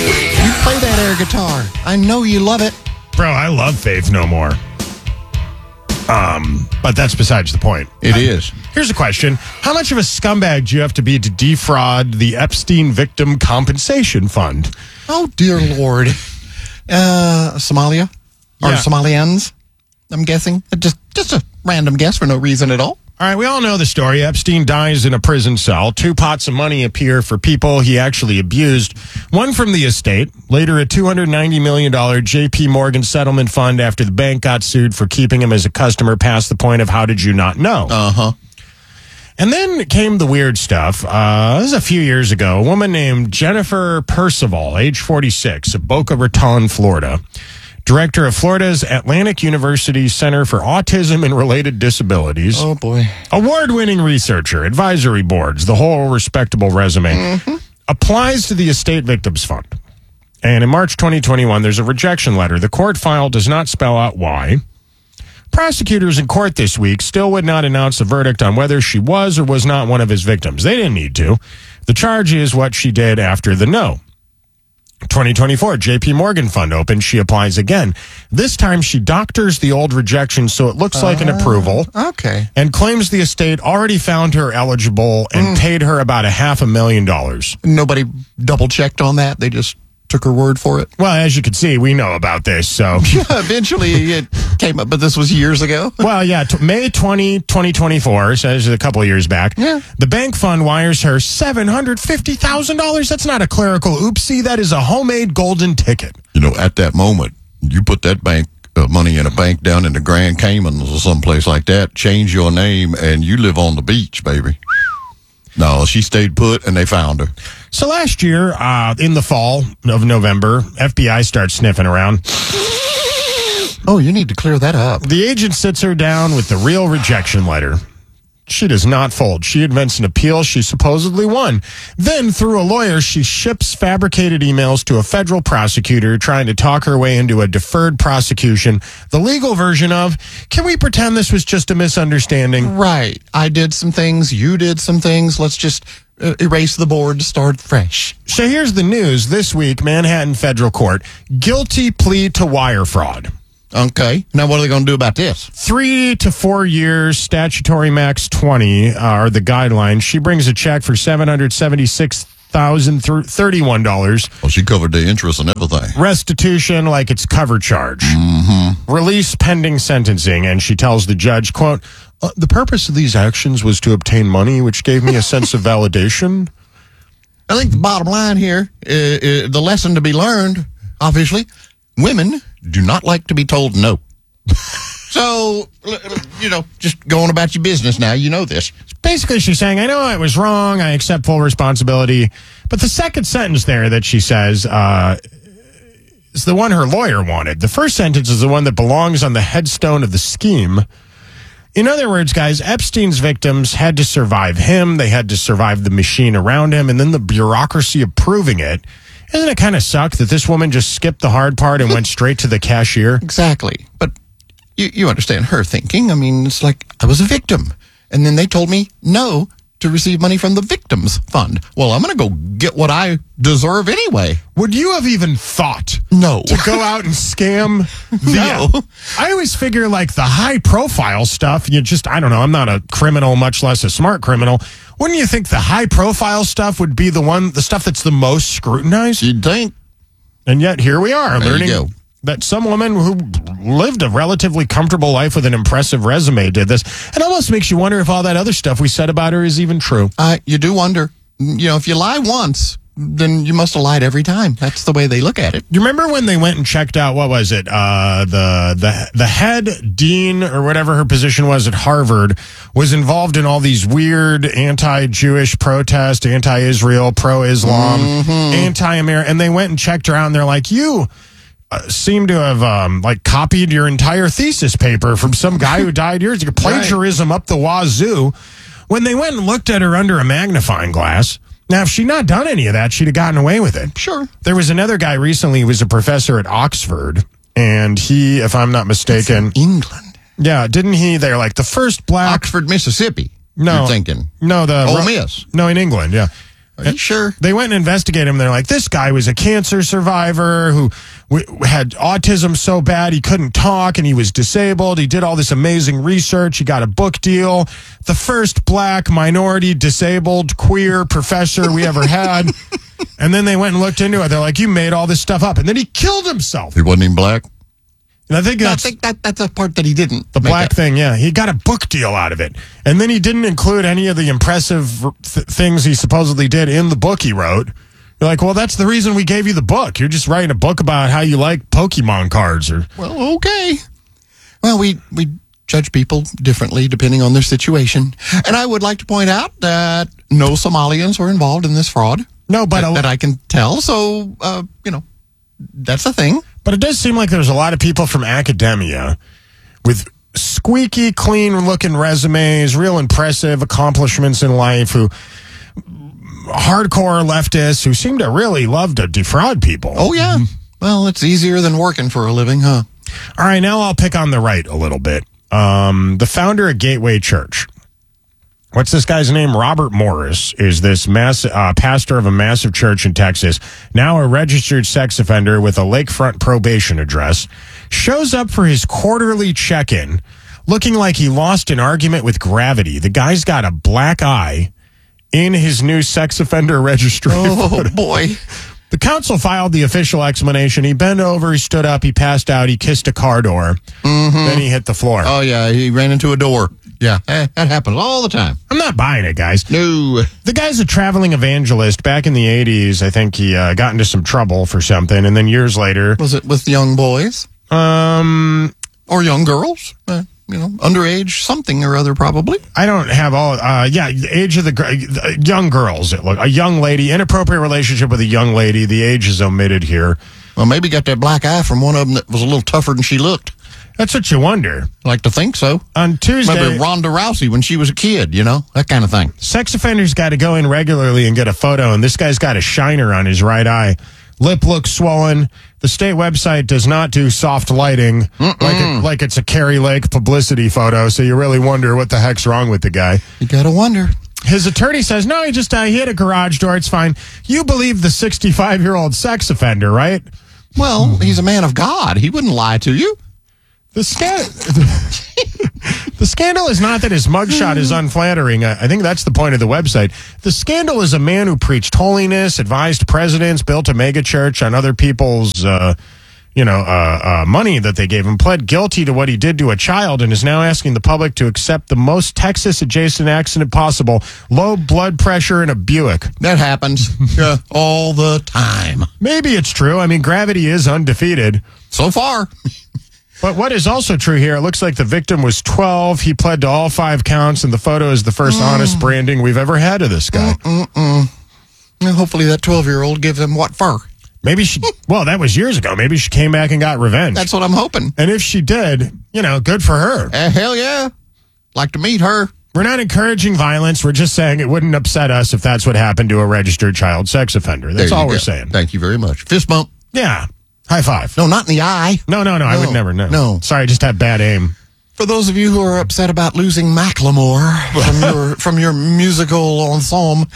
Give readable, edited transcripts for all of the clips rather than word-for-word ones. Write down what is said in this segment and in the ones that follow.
You play that air guitar. I know you love it. Bro, I love Faith No More. But that's besides the point. It is. Here's a question. How much of a scumbag do you have to be to defraud the Epstein Victim Compensation Fund? Oh, dear Lord. Somalia? Or Yeah. Somalians, I'm guessing. Just a random guess for no reason at all. All right, we all know the story. Epstein dies in a prison cell. 2 pots of money appear for people he actually abused. One from the estate, later a $290 million JP Morgan settlement fund after the bank got sued for keeping him as a customer past the point of how did you not know? Uh-huh. And then came the weird stuff. This was a few years ago. A woman named Jennifer Percival, age 46, of Boca Raton, Florida. Director of Florida's Atlantic University Center for Autism and Related Disabilities. Oh, boy. Award-winning researcher, advisory boards, the whole respectable resume. Applies to the Estate Victims Fund. And in March 2021, there's a rejection letter. The court file does not spell out why. Prosecutors in court this week still would not announce a verdict on whether she was or was not one of his victims. They didn't need to. The charge is what she did after the no. 2024, JP Morgan Fund opens. She applies again. This time she doctors the old rejection so it looks like an approval. Okay. And claims the estate already found her eligible and paid her about $500,000. Nobody double-checked on that? They just took her word for it? Well, as you can see, we know about this, so... Yeah, eventually it came up, but this was years ago. Well, yeah, May 2024, so this is a couple of years back. Yeah. The bank fund wires her $750,000. That's not a clerical oopsie. That is a homemade golden ticket. You know, at that moment, you put that bank money in a bank down in the Grand Caymans or someplace like that, change your name, and you live on the beach, baby. No, she stayed put, and they found her. So last year, in the fall of November, FBI starts sniffing around. Oh, you need to clear that up. The agent sits her down with the real rejection letter. She does not fold. She invents an appeal she supposedly won. Then, through a lawyer, she ships fabricated emails to a federal prosecutor trying to talk her way into a deferred prosecution. The legal version of, can we pretend this was just a misunderstanding? Right. I did some things. You did some things. Let's just erase the board to start fresh. So here's the news. This week, Manhattan Federal Court, guilty plea to wire fraud. Okay. Now, what are they going to do about this? 3 to 4 years, statutory max 20 are the guidelines. She brings a check for $776,031. Well, she covered the interest and everything. Restitution like it's cover charge. Release pending sentencing. And she tells the judge, quote, the purpose of these actions was to obtain money, which gave me a sense of validation. I think the bottom line here, the lesson to be learned, obviously, women do not like to be told no. So, you know, just going about your business now. You know this. Basically, she's saying, I know I was wrong. I accept full responsibility. But the second sentence there that she says is the one her lawyer wanted. The first sentence is the one that belongs on the headstone of the scheme. In other words, guys, Epstein's victims had to survive him. They had to survive the machine around him and then the bureaucracy of proving it. Doesn't it kind of suck that this woman just skipped the hard part and went straight to the cashier? Exactly. But you understand her thinking. I mean, it's like I was a victim. And then they told me no to receive money from the victims fund. Well, I'm going to go get what I deserve anyway. Would you have even thought No. to go out and scam? No. I always figure like the high profile stuff, you just, I don't know, I'm not a criminal, much less a smart criminal. Wouldn't you think the high profile stuff would be the stuff that's the most scrutinized? You'd think. And yet here we are There you learning go. that some woman who lived a relatively comfortable life with an impressive resume did this. It almost makes you wonder if all that other stuff we said about her is even true. You do wonder. You know, if you lie once, then you must have lied every time. That's the way they look at it. You remember when they went and checked out, what was it, the head dean or whatever her position was at Harvard was involved in all these weird anti-Jewish protests, anti-Israel, pro-Islam, anti-American, and they went and checked her out and they're like, you seem to have copied your entire thesis paper from some guy who died years ago. Plagiarism up the wazoo. When they went and looked at her under a magnifying glass, now, if she'd not done any of that, she'd have gotten away with it. Sure. There was another guy recently who was a professor at Oxford, and he, if I'm not mistaken... England. Yeah, didn't he? They're like the first black... Oxford, Mississippi. No. You're thinking. No, Ole Miss. No, in England, yeah. Are you sure? They went and investigated him. They're like, this guy was a cancer survivor who had autism so bad he couldn't talk and he was disabled. He did all this amazing research. He got a book deal. The first black, minority, disabled, queer professor we ever had. And then they went and looked into it. They're like, you made all this stuff up. And then he killed himself. He wasn't even black. And I think that's a part that he didn't. The black thing, yeah. He got a book deal out of it. And then he didn't include any of the impressive things he supposedly did in the book he wrote. You're like, well, that's the reason we gave you the book. You're just writing a book about how you like Pokemon cards. Well, okay. Well, we judge people differently depending on their situation. And I would like to point out that no Somalians were involved in this fraud. No, but that I can tell. So, that's a thing. But it does seem like there's a lot of people from academia with squeaky clean looking resumes, real impressive accomplishments in life, who hardcore leftists who seem to really love to defraud people. Oh, yeah. Well, it's easier than working for a living, huh? All right, now I'll pick on the right a little bit. The founder of Gateway Church. What's this guy's name? Robert Morris is this pastor of a massive church in Texas, now a registered sex offender with a lakefront probation address, shows up for his quarterly check-in looking like he lost an argument with gravity. The guy's got a black eye in his new sex offender registry. Oh, boy. The council filed the official explanation. He bent over, he stood up, he passed out, he kissed a car door, then he hit the floor. Oh, yeah, he ran into a door. Yeah, that happens all the time. I'm not buying it, guys. No. The guy's a traveling evangelist. Back in the 80s, I think he got into some trouble for something, and then years later... Was it with young boys? Or young girls? Underage something or other, probably. I don't have all... the age of the young girls. A young lady, inappropriate relationship with a young lady. The age is omitted here. Well, maybe got that black eye from one of them that was a little tougher than she looked. That's what you wonder. I like to think so. On Tuesday... Maybe Ronda Rousey when she was a kid, that kind of thing. Sex offenders got to go in regularly and get a photo, and this guy's got a shiner on his right eye. Lip looks swollen. The state website does not do soft lighting like it's a Carrie Lake publicity photo, so you really wonder what the heck's wrong with the guy. You got to wonder. His attorney says, no, he hit a garage door. It's fine. You believe the 65-year-old sex offender, right? Well, he's a man of God. He wouldn't lie to you. The scandal is not that his mugshot is unflattering. I think that's the point of the website. The scandal is a man who preached holiness, advised presidents, built a megachurch on other people's, money that they gave him, pled guilty to what he did to a child, and is now asking the public to accept the most Texas-adjacent accident possible, low blood pressure in a Buick. That happens all the time. Maybe it's true. I mean, gravity is undefeated. So far. But what is also true here, it looks like the victim was 12. He pled to all 5 counts, and the photo is the first honest branding we've ever had of this guy. Hopefully that 12-year-old gives him what for? Maybe that was years ago. Maybe she came back and got revenge. That's what I'm hoping. And if she did, good for her. Hell yeah. Like to meet her. We're not encouraging violence. We're just saying it wouldn't upset us if that's what happened to a registered child sex offender. That's all we're saying. Thank you very much. Fist bump. Yeah. High five. No, not in the eye. No. I would never know. No. Sorry, I just had bad aim. For those of you who are upset about losing Macklemore from your musical ensemble,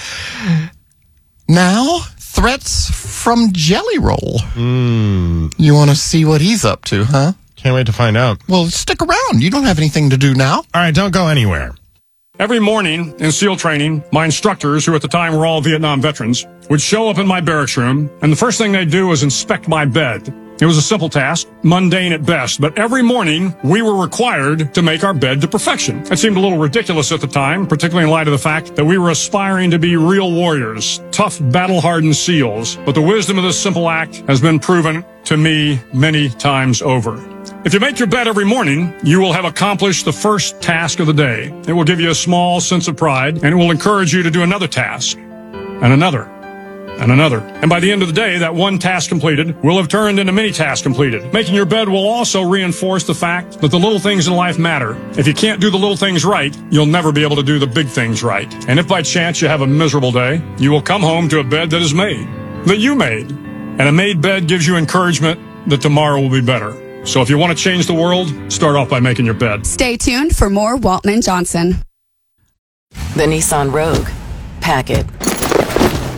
now threats from Jelly Roll. You want to see what he's up to, huh? Can't wait to find out. Well, stick around. You don't have anything to do now. All right, don't go anywhere. Every morning in SEAL training, my instructors, who at the time were all Vietnam veterans, would show up in my barracks room, and the first thing they'd do was inspect my bed. It was a simple task, mundane at best, but every morning we were required to make our bed to perfection. It seemed a little ridiculous at the time, particularly in light of the fact that we were aspiring to be real warriors, tough, battle-hardened SEALs. But the wisdom of this simple act has been proven to me many times over. If you make your bed every morning, you will have accomplished the first task of the day. It will give you a small sense of pride, and it will encourage you to do another task, and another, and another. And by the end of the day, that one task completed will have turned into many tasks completed. Making your bed will also reinforce the fact that the little things in life matter. If you can't do the little things right, you'll never be able to do the big things right. And if by chance you have a miserable day, you will come home to a bed that is made, that you made. And a made bed gives you encouragement that tomorrow will be better. So if you want to change the world, start off by making your bed. Stay tuned for more Walton and Johnson. The Nissan Rogue. Pack it.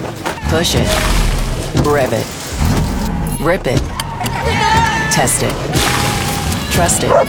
Push it. Rev it. Rip it. Test it. Trust it.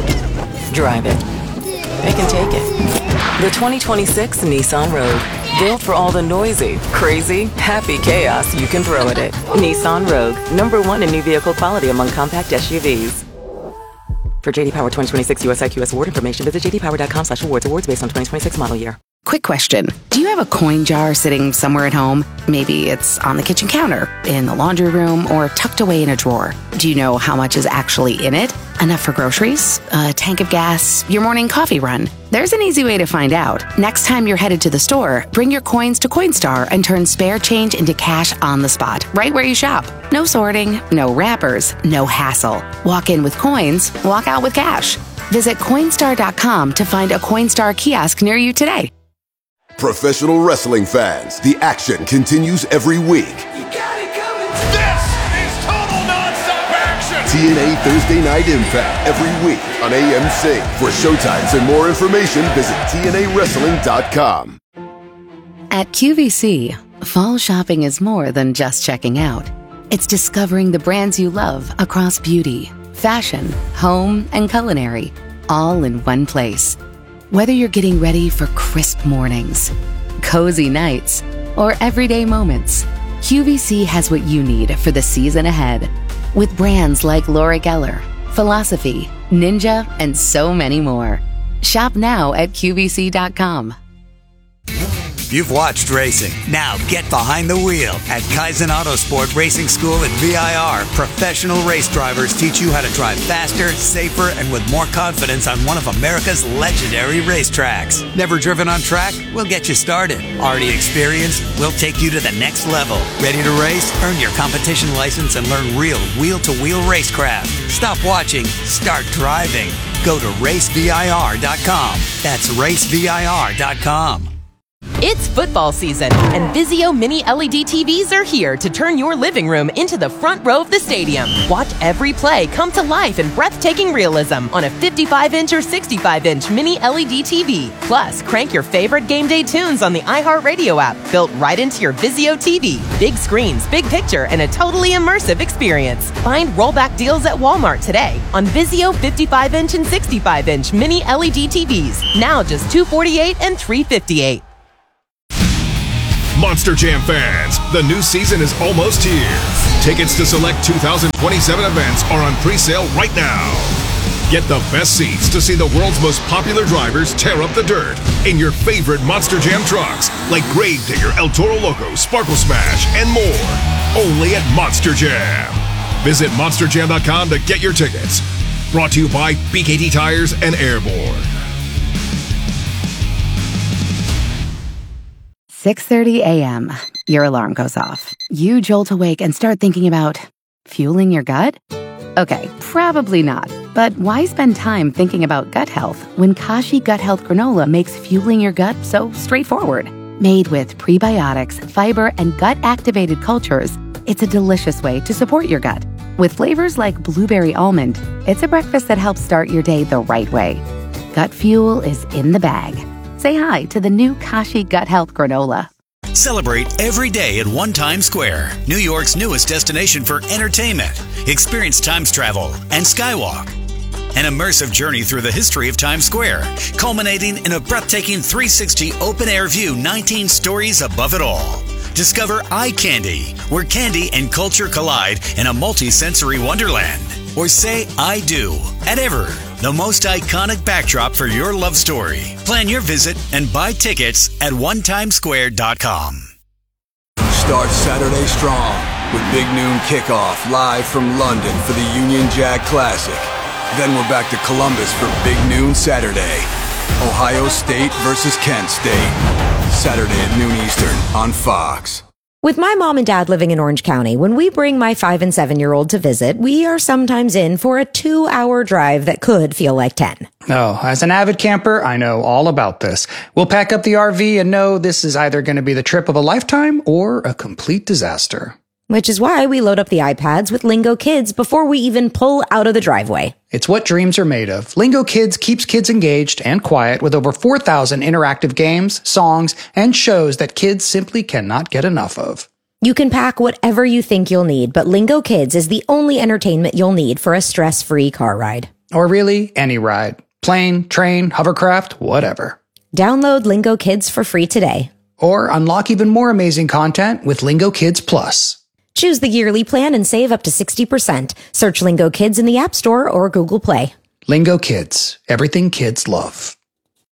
Drive it. It can take it. The 2026 Nissan Rogue. Built for all the noisy, crazy, happy chaos you can throw at it. Nissan Rogue. #1 in new vehicle quality among compact SUVs. For JD Power 2026 US IQS award information, visit jdpower.com/awards. Awards based on 2026 model year. Quick question. Do you have a coin jar sitting somewhere at home? Maybe it's on the kitchen counter, in the laundry room, or tucked away in a drawer. Do you know how much is actually in it? Enough for groceries? A tank of gas? Your morning coffee run? There's an easy way to find out. Next time you're headed to the store, bring your coins to Coinstar and turn spare change into cash on the spot, right where you shop. No sorting, no wrappers, no hassle. Walk in with coins, walk out with cash. Visit Coinstar.com to find a Coinstar kiosk near you today. Professional wrestling fans, the action continues every week. You got it coming. This is total nonstop action. TNA Thursday Night Impact every week on AMC. For showtimes and more information, visit TNAWrestling.com. At QVC, fall shopping is more than just checking out. It's discovering the brands you love across beauty, fashion, home, and culinary, all in one place. Whether you're getting ready for crisp mornings, cozy nights, or everyday moments, QVC has what you need for the season ahead. With brands like Laura Geller, Philosophy, Ninja, and so many more. Shop now at QVC.com. You've watched racing. Now get behind the wheel at Kaizen Autosport Racing School at VIR. Professional race drivers teach you how to drive faster, safer, and with more confidence on one of America's legendary racetracks. Never driven on track? We'll get you started. Already experienced? We'll take you to the next level. Ready to race? Earn your competition license and learn real wheel-to-wheel racecraft. Stop watching. Start driving. Go to racevir.com. That's racevir.com. It's football season, and Vizio Mini LED TVs are here to turn your living room into the front row of the stadium. Watch every play come to life in breathtaking realism on a 55-inch or 65-inch Mini LED TV. Plus, crank your favorite game day tunes on the iHeartRadio app, built right into your Vizio TV. Big screens, big picture, and a totally immersive experience. Find rollback deals at Walmart today on Vizio 55-inch and 65-inch Mini LED TVs. Now just $248 and $358. Monster Jam fans, the new season is almost here. Tickets to select 2027 events are on pre-sale right now. Get the best seats to see the world's most popular drivers tear up the dirt in your favorite Monster Jam trucks, like Gravedigger, El Toro Loco, Sparkle Smash, and more. Only at Monster Jam. Visit monsterjam.com to get your tickets. Brought to you by BKT Tires and Airborne. 6:30 a.m. Your alarm goes off. You jolt awake and start thinking about fueling your gut? Okay, probably not. But why spend time thinking about gut health when Kashi Gut Health Granola makes fueling your gut so straightforward? Made with prebiotics, fiber, and gut-activated cultures, it's a delicious way to support your gut. With flavors like blueberry almond, it's a breakfast that helps start your day the right way. Gut fuel is in the bag. Say hi to the new Kashi Gut Health Granola. Celebrate every day at One Times Square, New York's newest destination for entertainment. Experience Times Travel and Skywalk. An immersive journey through the history of Times Square, culminating in a breathtaking 360 open-air view 19 stories above it all. Discover Eye Candy, where candy and culture collide in a multi-sensory wonderland. Or say I do at Ever, the most iconic backdrop for your love story. Plan your visit and buy tickets at onetimesquare.com. Start Saturday strong with Big Noon Kickoff live from London for the Union Jack Classic. Then we're back to Columbus for Big Noon Saturday. Ohio State versus Kent State. Saturday at noon Eastern on Fox. With my mom and dad living in Orange County, when we bring my 5- and 7-year-old to visit, we are sometimes in for a 2-hour drive that could feel like 10. Oh, as an avid camper, I know all about this. We'll pack up the RV and know this is either going to be the trip of a lifetime or a complete disaster. Which is why we load up the iPads with Lingo Kids before we even pull out of the driveway. It's what dreams are made of. Lingo Kids keeps kids engaged and quiet with over 4,000 interactive games, songs, and shows that kids simply cannot get enough of. You can pack whatever you think you'll need, but Lingo Kids is the only entertainment you'll need for a stress-free car ride. Or really, any ride. Plane, train, hovercraft, whatever. Download Lingo Kids for free today. Or unlock even more amazing content with Lingo Kids Plus. Choose the yearly plan and save up to 60%. Search Lingo Kids in the App Store or Google Play. Lingo Kids. Everything kids love.